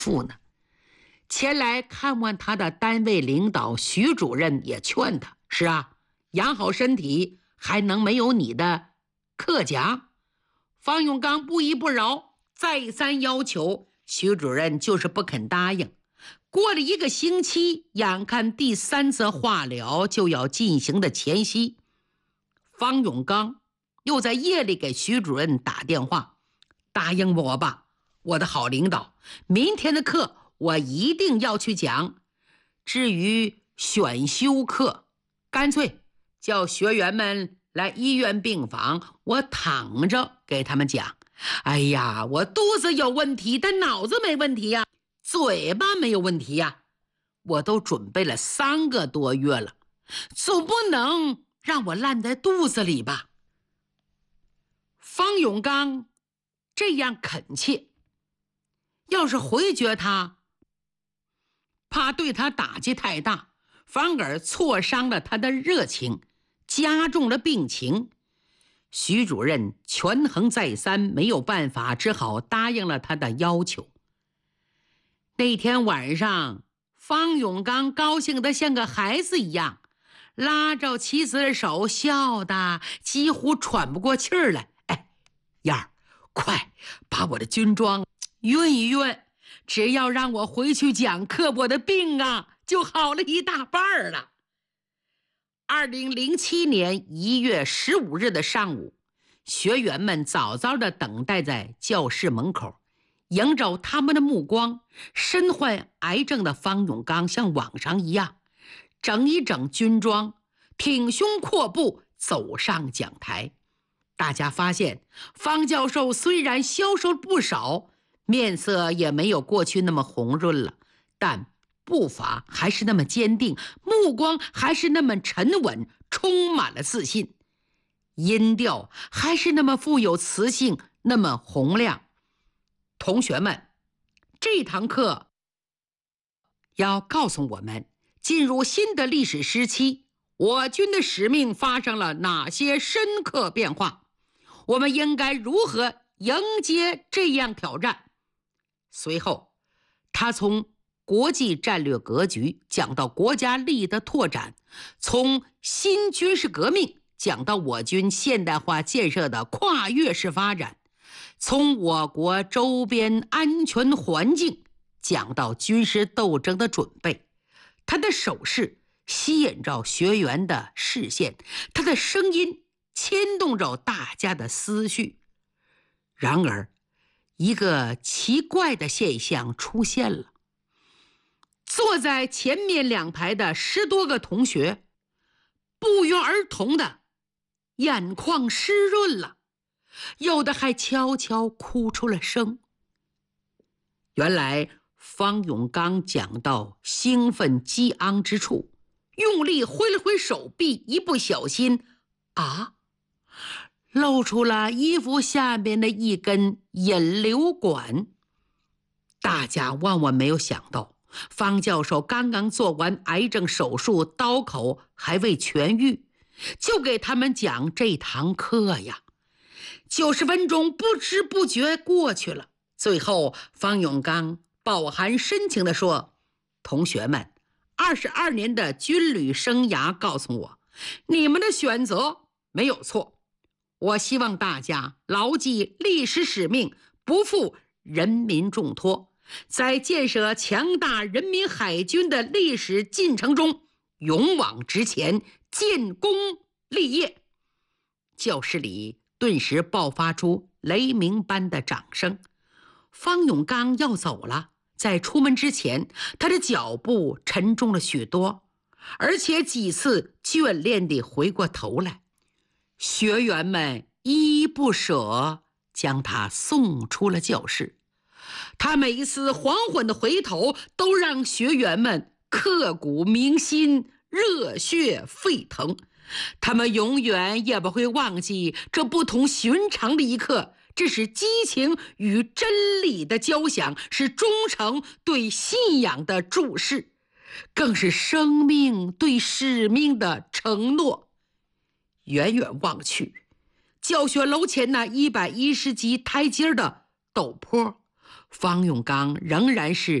父呢。前来看望他的单位领导徐主任也劝他，是啊，养好身体还能没有你的克奖？方永刚不依不饶，再三要求，徐主任就是不肯答应。过了1个星期，眼看第3次化疗就要进行的前夕，方永刚又在夜里给徐主任打电话，答应我吧，我的好领导，明天的课我一定要去讲。至于选修课，干脆叫学员们来医院病房，我躺着给他们讲。哎呀，我肚子有问题，但脑子没问题呀，嘴巴没有问题呀，我都准备了3个多月了，总不能让我烂在肚子里吧。方永刚这样恳切，要是回绝他，怕对他打击太大，反而挫伤了他的热情，加重了病情。徐主任权衡再三，没有办法，只好答应了他的要求。那天晚上，方永刚高兴得像个孩子一样，拉着妻子的手，笑得几乎喘不过气儿来。哎，燕儿，快把我的军装熨一熨，只要让我回去讲课，我的病啊就好了一大半了。2007年1月15日的上午，学员们早早地等待在教室门口，迎着他们的目光，身患癌症的方永刚像往常一样，整一整军装，挺胸阔步走上讲台。大家发现，方教授虽然消瘦不少，面色也没有过去那么红润了，但步伐还是那么坚定，目光还是那么沉稳，充满了自信，音调还是那么富有磁性，那么洪亮。同学们，这堂课要告诉我们，进入新的历史时期，我军的使命发生了哪些深刻变化，我们应该如何迎接这样挑战。随后，他从国际战略格局讲到国家利益的拓展，从新军事革命讲到我军现代化建设的跨越式发展，从我国周边安全环境讲到军事斗争的准备。他的手势吸引着学员的视线，他的声音牵动着大家的思绪。然而，一个奇怪的现象出现了。坐在前面2排的10多个同学，不约而同的眼眶湿润了，有的还悄悄哭出了声。原来方永刚讲到兴奋激昂之处，用力挥了挥手臂，一不小心露出了衣服下面的一根引流管。大家万万没有想到，方教授刚刚做完癌症手术，刀口还未痊愈，就给他们讲这堂课呀。90分钟不知不觉过去了，最后方永刚饱含深情地说，同学们，22年的军旅生涯告诉我，你们的选择没有错，我希望大家牢记历史使命，不负人民重托，在建设强大人民海军的历史进程中勇往直前，建功立业。教室里顿时爆发出雷鸣般的掌声。方永刚要走了，在出门之前，他的脚步沉重了许多，而且几次眷恋地回过头来。学员们依依不舍将他送出了教室。他每一次缓缓的回头，都让学员们刻骨铭心，热血沸腾。他们永远也不会忘记这不同寻常的一刻，这是激情与真理的交响，是忠诚对信仰的注视，更是生命对使命的承诺。远远望去，教学楼前那110级台阶的陡坡， 方永刚仍然是